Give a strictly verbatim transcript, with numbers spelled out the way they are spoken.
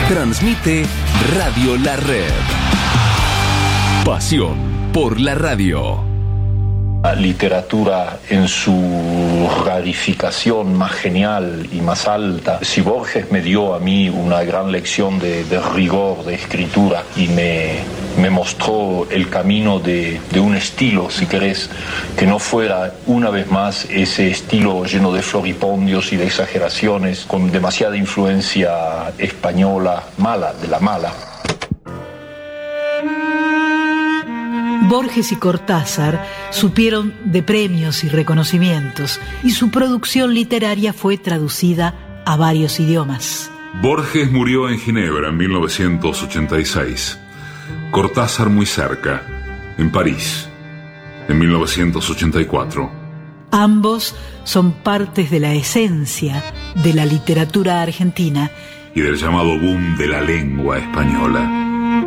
Transmite Radio La Red. Pasión por la radio. La literatura en su rarificación más genial y más alta. Si Borges me dio a mí una gran lección de, de rigor de escritura y me, me mostró el camino de, de un estilo, si querés, que no fuera una vez más ese estilo lleno de floripondios y de exageraciones, con demasiada influencia española mala, de la mala. Borges y Cortázar supieron de premios y reconocimientos, y su producción literaria fue traducida a varios idiomas. Borges murió en Ginebra en mil novecientos ochenta y seis. Cortázar muy cerca, en París, en mil novecientos ochenta y cuatro. Ambos son partes de la esencia de la literatura argentina y del llamado boom de la lengua española.